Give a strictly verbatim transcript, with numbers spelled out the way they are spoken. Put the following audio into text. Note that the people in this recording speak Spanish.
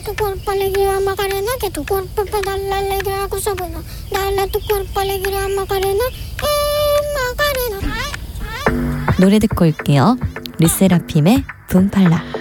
tu cuerpo alegría Macarena, que tu cuerpo para darle alegría a cosa buena. Dale a tu cuerpo alegría Macarena, eh, Macarena. 노래 듣고 올게요. 르세라핌의 붐팔라.